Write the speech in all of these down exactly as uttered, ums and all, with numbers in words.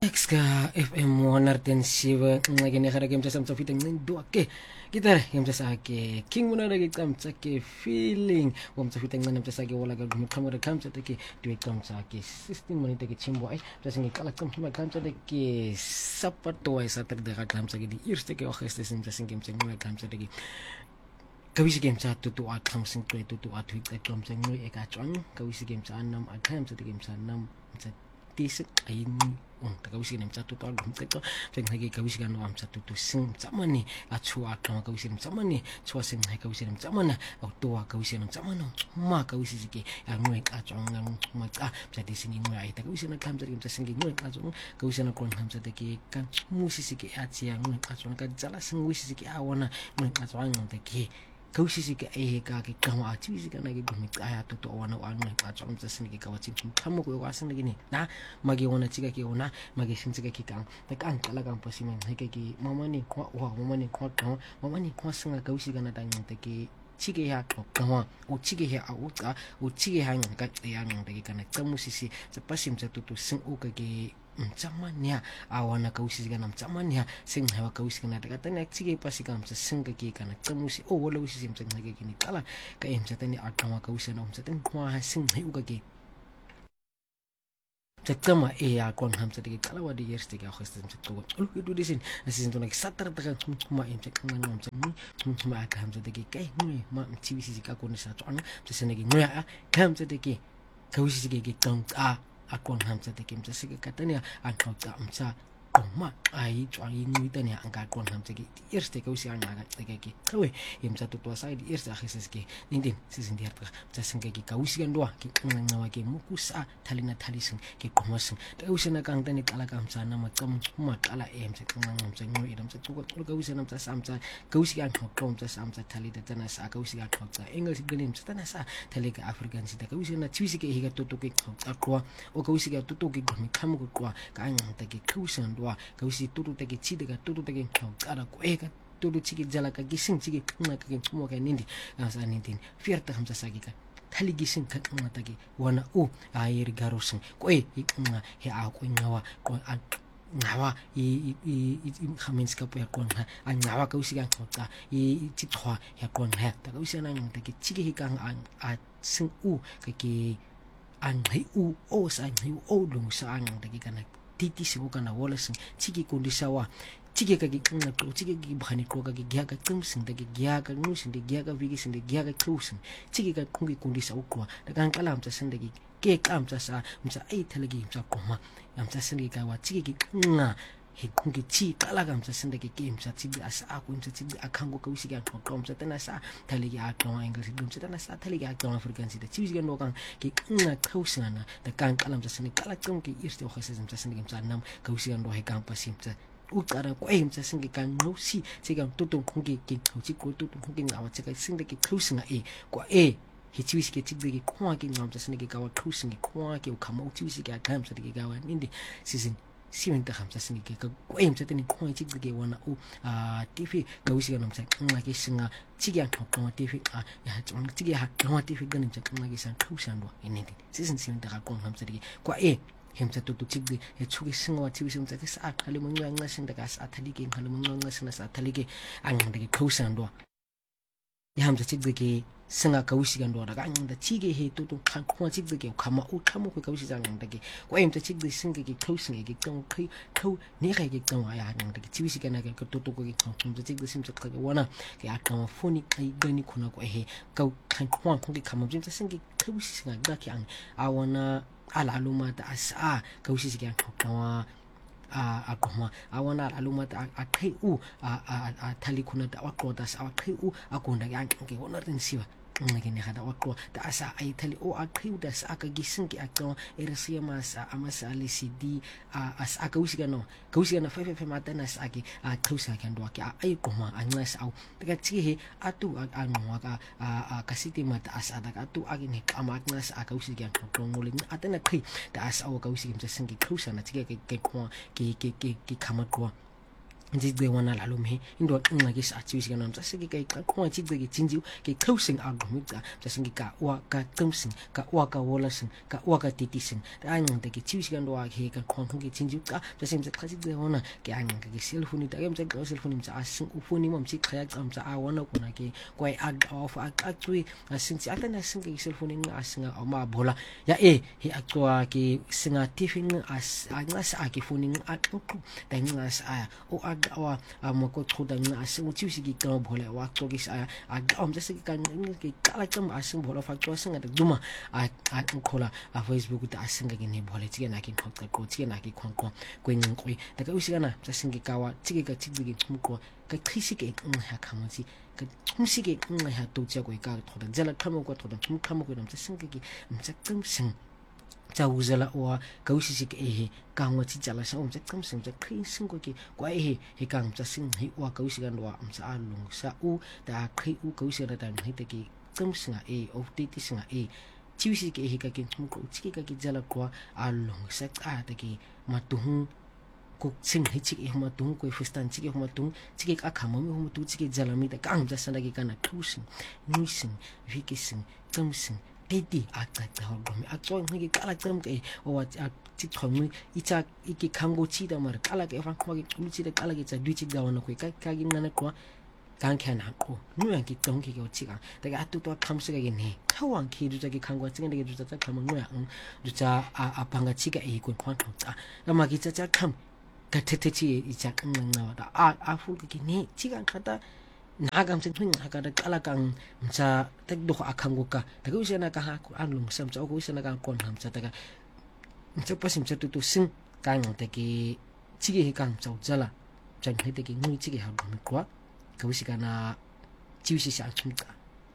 Ska F M one oh seven ngakene gara ke mtsa mtsa fiteng ndo ke kitare ke mtsa ke king mona re ke mtsa ke feeling wa mtsa fiteng ngana mtsa ke wala ga mu kamera kamtsa ke diwe kamtsa ke sixteen minute ke chimbo ai mtsa ngi kala kamtsa kamtsa ke sapato ai saturday ga kamtsa ke di eerste ke orkest sim mtsa ngi mtsa ngwe kamtsa ke kawisi ke mtsa tutu at kamtsa ke tutu at wi ke kamtsa ngwe e ka tswang kawisi ke mtsa nam at kamtsa ke mtsa nam mtsa tisik ayini on takawisi nem satu to alum teto sing hagi kawisi kan am satu to sing samani achua kama kawisi nem samani chua sing hagi kawisi nem samana au to kawisi nem samana ma kawisi sike angwe achong ngam ma ka jadi sing ngwe ai takawisi na kam jadi sing ngwe achong kawisi na kon ham jadi ke kan musi sike achi angwe achong ka jala sing wisi sike awana ngwe achong ngam ke kawisi sike e ka ke kama achi sike na ke gumi aya to to wana wana ka chom tsa sine ke ka wachi kamo ko wa sine gini na magi wana chika ke ona magi sin chika ke kang ta kan kala kan posimen heke ke mama ni kwa wa mama ni kwa ka mama ni kwa singa kawisi kana tang te ke chike ya to kama o chike ya o ka o chike ha ngam ka ya ngam te ke kana tsamu sisi tsa pasim tsa to to sing o ka ke mtsamania awana kawisi kana mtsamania sing hawa kawisi kana ta tani chike pasika mtsa singa ke kana tsamusi o wala wisi mtsa ngake kini kala ka emtsa tani akama kawisi na mtsa tani kwa sing hayu ka ke tsama e ya kon hamsa de kala wadi yerste ke akhste mtsa to lu ke dudisin nasin to nak satar ta kuma emtsa kana mtsa kuma aka hamsa de ke kai ni ma mtsi wisi ka ko ni sa to an mtsa senegi ngoya hamsa de ke kawisi ke ke tong a akon hamsa te kim tsike katania an khotsa amsa ma ai twang yin tania an ka kon hamsa ke eerste kawisi an ga tsike ke kawe yimsa to to side eerste akhises ke nindin sisin dia tra tsasin ke kawisi kan doa ke kan ngawa ke mukusa thalina thalising ke komasin kawisi na kang tani kala ka hamsa na matsam ma kala em tsa kan ngamsa ngwe idam tsa tuko kawisi na tsa samsa kawisi an khotsa tsa samsa thalida tana sa kawisi ka khotsa english galim tana sa thalika african sita kawisi na twisi ke higa to to ke khotsa kwa o kawisi ka tutu ke gumi khamu ko kwa ka ang ta ke kawisi ndwa kawisi tutu te ke chide ka tutu te ke khara ko e ka tutu chiki jala ka gising chiki khna ka ke chumo ka nindi asa nindi fierta hamsa sagi ka thali gising ka khna ta ke wana o air garosing ko e ikna he a ko ngawa ko ngawa i i i khamen ska po ya kon ha ngawa kawisi ka khota i chithwa ya kon ha ta kawisi na ng ta ke chiki ka ang a sing u ka ke an hai u o sa hai o lu sa ang de kana titi se ko kana wala sing chiki kondisa wa chiki ka gi kana to chiki gi bhani ko ka gi gya ka tum sing de gi gya ka nu sing de gya ka vigi sing de gya ka closing chiki ka kungi kondisa u ko da kan kala am ta sing de gi ke kam ta sa msa ai thalagi msa koma am ta sing ka wa chiki gi kana he kungi chi kala kam sa sinde ke game sa tibi asa aku imsa tibi akango ka wisi ga kom sa tana sa thaligi akon english dum sa tana sa thaligi akon african sida tibi ga no kan ke kana kausana da kan kalam sa sinde kala kom ke irste o khasem sa sinde sa nam ka wisi ga no he kan pasim sa ukara ko em sa sinde kan no si se ga tutu kungi ke kauchi ko tutu kungi ngawa sa ka sinde ke kausana e ko e he tiwisi ke tibi ke kwa ke ngam sa sinde ke gawa kausing ke kwa ke ukama tiwisi ke akam sa ke gawa nindi season simen ta khamsa sini ke ko em tseteni ko chi ge wana u a tv kawisi ga namsa nga ke singa chigi an ko tv a ya chong chigi ha ko tv ga nimsa nga ke san khausan do inindi season simen ta ko khamsa ri ko e hem tsa to to chigi e chugi singa wa tv sim tsa ke sa khali mo nga nga sin da ka sa thali ke khali mo nga nga sin sa thali ke an de ke khausan do ya ham tsa chigi ke singa kawisi ga ndo da ga nga chigi he to to khan ko chigi ke khama u khamo ko kawisi ga nga ke ko em ta chigi singa ke closing ke kang kai khau ne ga ke kang ya nga ke chigi ga na ke to to ko ke kham ta chigi sim tsa ka wana ke akama phone kai gani kuna ko he ka khan ko ko ke kham jim ta singa kawisi ga ga ke an awana ala aluma ta asa kawisi ga ka a akoma awana aluma ta akai u a a thali kuna ta wakota sa akai u akonda ga ke wona rin siwa ngake ne hada wakwa ta asa ai thali o akai u da sa ka gising ki akwa ersia masa amasa ali cd a as aka usika no ka usika na five five mata na sa ki a thusa kan do ki ai koma angas au ta chi he atu anwa ka a kasiti mata as ada ka tu agin he kamat na sa aka usika ko ngolin atana kai ta as au ka usika msa singi thusa na chi ke ke ko ki ki ki ki kamat ko ndicwe wana lalo mhe into xinxa ke sathi usikana mtsaseke ke qaqwa tsigce ke tsinjiu ke closing agumika mtsasengika wa ka qimsing ka wa ka wolasing ka wa ka titising ancinte ke tsikando wakhe ka qhonqo ke tsinjiu ca mtsasemtse xatsigce hona ke anqinka ke cellphone ta ke mtse xa cellphone mtsa asing ufoni mo mtsi xaya xa mtsa awona kona ke kwai aqafa aqacwe asinsi atana singe cellphone nqa asinga amabhola ya e he aqwa ke singa tifi nqa as anqasa ke phone nqa aqoqo ta nqa asa o wa amakochuda nqa asinguthi ke ka bhola wa xokisa aya aqwa mtse ke ke qala xa asing bhola fa xwa singa duma a aqola a Facebook ta asinga ke ne bhola tsike na ke qoqa qotsike na ke khonqo kwenqwe daga usikana mtsasinge kawa tsike ka tsike xumqo ka qhisike nqa khamotsi ka xumsike nqa ha totsia ko ka thoda dzela khamo ko thoda xumkhamo ko mtsasinge ke mtsaqimsing tsa uzela wa ka usisike ehe ka ngwatsi tsala sa umtsa qimsing tsa qhising ko ke kwa ehe he ka mtsasing he wa ka usikana wa mtsa alung sa u da qhi u ka usikana ta ngite ke qimsinga e of titi singa e tiwisike ehe ka ke xumqo tsike ka ke dzela kwa alung sa qata ke matuhu ko sing hitsi e homa tung ko festan tsike homa tung tsike ka khama me homa tung tsike jala mi ta ka ngja sanda ke kana closing nising vikising qimsing titi a qaqa ho gomi a tsong ke kala tsam ke o wa tsi thongwe itsa iki khango tsi da mar kala ke fa khwa ke tsi da kala ke tsa duitsi da wana ko ka ka ke ngana kwa kan kana ko nu yang ke tsong ke ke o tsika da ga atu to khamse ke ne khawang ke du tsa ke khangwa tsinga ke du tsa khama nu yang du tsa a panga tsika e ko khwa tsa na ma ke tsa tsa kham ka tetechi itsa kanna da a a fu ke ne tsika khata nagam tse twing ha ka da kala kang mtsa tak do akhanguka daga usena ka ha anlung sam tsa ko usena ka kon ham tsa daga mtsa pasim tsa tu sing kang te ke tsige he kang tsa jala chan he te ke ngui tsige ha gum kwa ka usika na chiusi sa chumka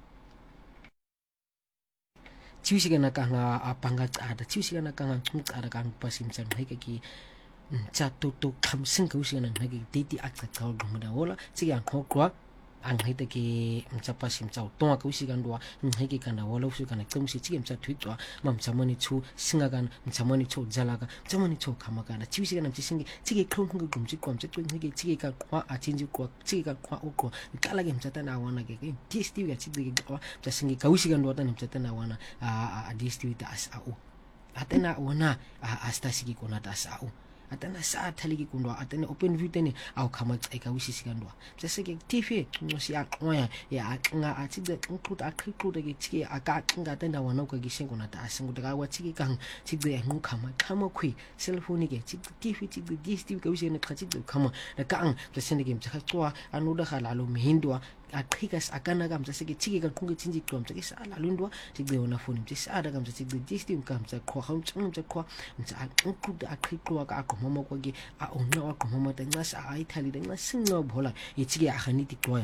chiusi na ka nga apanga tsa da chiusi na ka nga chumka da kang pasim tsa he ke ki tsa tu tu kham sing ka usika na ke titi akta ka gum da wala tsige an kwa ang hita ke mtsa pasim tsa tonga ka usika ndwa nheke kana wala usika na qimsi tsike mtsa twitwa ma mtsamani chu singa kana mtsamani chu jalaka mtsamani chu khamaka na chiusika na mtsisingi tsike khonkhong gumji kwa mtsa twing heke tsike ka kwa a chinji kwa tsike ka kwa ukwa kala ke mtsa tana wana ke ke tsti ga tsike kwa mtsa singi ka usika ndwa tana mtsa tana wana a a tsti ta as a u atena wana a astasiki kona ta as a u atana sa thaliki kundwa atana open view tene au khama tseka wisisika ndwa mtsaseke tv ngosi ya qoya ya nga atide nkhuta akhuta ke tsike aka nga tenda wana ko gisengo na ta asingo daga wa tsike kang tsigde ngkhama khama khwi cellphone ke tv tsigde tv ka wisene khatsigde khama da kang mtsasende ke mtsa tswa anoda khala lo mhindwa aqhikas akana ka mtsaseke tsike ka khunge tsinji kwa mtsa ke sala lundwa tsigde ona phone mtsa ada ka mtsa tsigde tv ka mtsa khwa kham mtsa khwa mtsa nkhuta akhiqwa ka mama ko ke a ona wa mama ta ngasa a ithali da ngasinga bhola itsike a khaniti tloya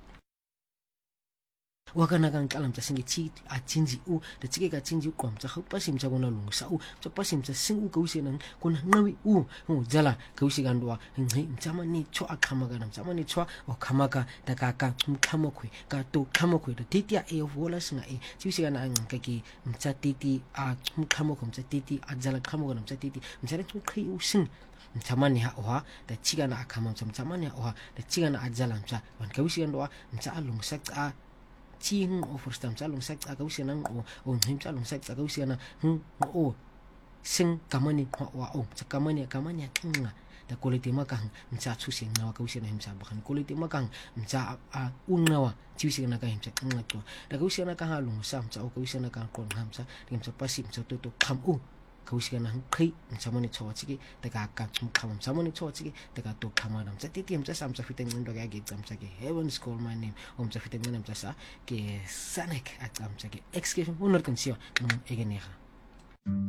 wakana kan kalam tsa singi chi a chinji u da tsike ka chinji kwa mtsa khapa sim tsa kona lungsa u tsa pasim tsa singu ka usena kona ngawi u ho jala ka usika ndwa ngi mtsama ni cho akhama ka mtsama ni cho o khama ka da ka ka khama khwe ka to khama khwe da titia e vola singa e chi usika na ngka ki mtsa titi a khama khwe mtsa titi a jala khama ka mtsa titi mtsa tu khi u sing mtsamani ha oha da chiga na akhama mtsamani ha oha da chiga na ajala mtsa wan ka usika ndwa mtsa alungsa a ching offer stam salong sak ka usena o o him salong sak ka usena hm o sing kamani wa o kamani kamani kinga da quality makang mtsa chusi ngawa ka usena him sa bakan quality makang mtsa a ungawa chusi na ka him sa kinga to da ka usena ka halong sam sa o ka usena ka kon ham sa dim sa pasim sa to to kham u ka usika na khai mtsamani chawa chiki da ka ka kham mtsamani chawa chiki da ka to khama dam sa titi mtsa sam sa fiteng ndo ga ge tsam sa ke heavens call my name om sa fiteng nam sa ke sanek at am sa ke excavation honor kan siya ng egenera